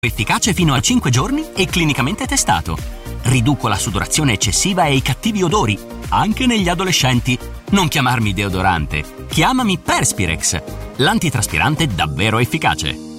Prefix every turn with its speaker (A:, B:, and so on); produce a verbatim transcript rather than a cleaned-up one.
A: Efficace fino a cinque giorni e clinicamente testato. Riduco la sudorazione eccessiva e i cattivi odori, anche negli adolescenti. Non chiamarmi deodorante, chiamami Perspirex, l'antitraspirante davvero efficace.